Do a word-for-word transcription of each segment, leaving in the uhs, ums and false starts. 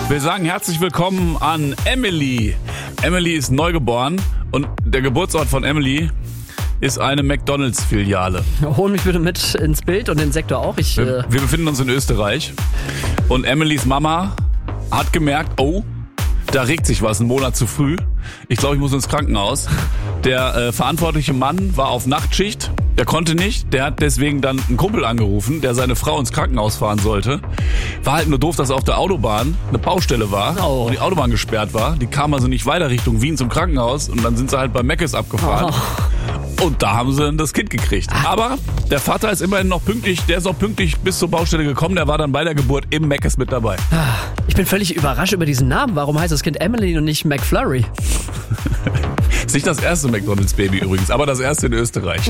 Wir sagen herzlich willkommen an Emily. Emily ist neugeboren und der Geburtsort von Emily ist eine McDonalds-Filiale. Hol mich bitte mit ins Bild und den Sektor auch. Ich, wir, äh wir befinden uns in Österreich und Emilys Mama hat gemerkt, oh, da regt sich was, einen Monat zu früh. Ich glaube, ich muss ins Krankenhaus. Der äh, verantwortliche Mann war auf Nachtschicht, der konnte nicht. Der hat deswegen dann einen Kumpel angerufen, der seine Frau ins Krankenhaus fahren sollte. War halt nur doof, dass auf der Autobahn eine Baustelle war Oh. und die Autobahn gesperrt war. Die kam also nicht weiter Richtung Wien zum Krankenhaus und dann sind sie halt bei Meckes abgefahren. Oh. Und da haben sie dann das Kind gekriegt. Aber der Vater ist immerhin noch pünktlich, der ist auch pünktlich bis zur Baustelle gekommen. Der war dann bei der Geburt im Meckes mit dabei. Ich bin völlig überrascht über diesen Namen. Warum heißt das Kind Emily und nicht McFlurry? Ist nicht das erste McDonalds-Baby übrigens, aber das erste in Österreich.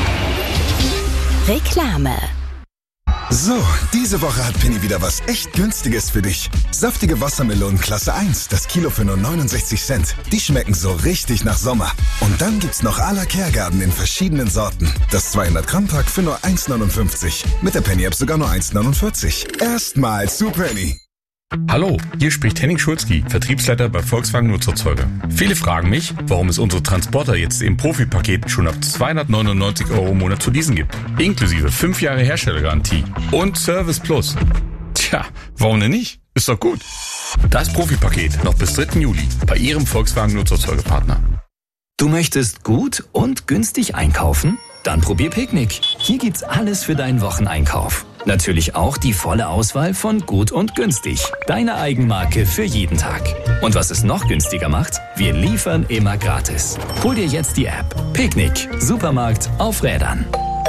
Reklame. So, diese Woche hat Penny wieder was echt Günstiges für dich. Saftige Wassermelonen Klasse eins, das Kilo für nur neunundsechzig Cent. Die schmecken so richtig nach Sommer. Und dann gibt's noch à la Kergarten in verschiedenen Sorten. Das zweihundert Gramm Pack für nur eins neunundfünfzig. Mit der Penny App sogar nur eins neunundvierzig. Erstmal zu Penny. Hallo, hier spricht Henning Schulzki, Vertriebsleiter bei Volkswagen Nutzerzeuger. Viele fragen mich, warum es unsere Transporter jetzt im Profi-Paket schon ab zweihundertneunundneunzig Euro im Monat zu leasen gibt. Inklusive fünf Jahre Herstellergarantie und Service Plus. Tja, warum denn nicht? Ist doch gut. Das Profi-Paket noch bis dritten Juli bei Ihrem Volkswagen Nutzerzeugerpartner. Du möchtest gut und günstig einkaufen? Dann probier Picknick. Hier gibt's alles für deinen Wocheneinkauf. Natürlich auch die volle Auswahl von Gut und Günstig. Deine Eigenmarke für jeden Tag. Und was es noch günstiger macht? Wir liefern immer gratis. Hol dir jetzt die App. Picknick. Supermarkt auf Rädern.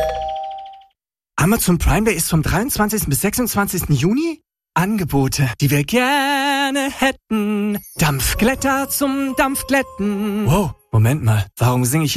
Amazon Prime Day ist vom dreiundzwanzigsten bis sechsundzwanzigsten Juni. Angebote, die wir gerne hätten. Dampfglätter zum Dampfglätten. Wow, Moment mal. Warum singe ich